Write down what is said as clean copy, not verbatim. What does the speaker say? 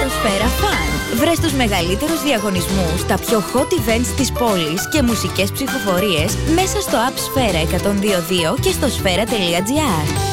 στο Sfera Fun. Βρες τους μεγαλύτερους διαγωνισμούς, τα πιο hot events της πόλης και μουσικές ψηφοφορίες μέσα στο app Sfera 102.2 και στο sfera.gr.